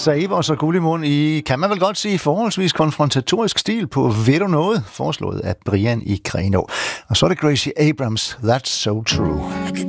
Saver så guld i mund i, kan man vel godt sige, forholdsvis konfrontatorisk stil på Ved du noget? Foreslået af Brian i Grenaa. Og så er det Gracie Abrams, That's So True.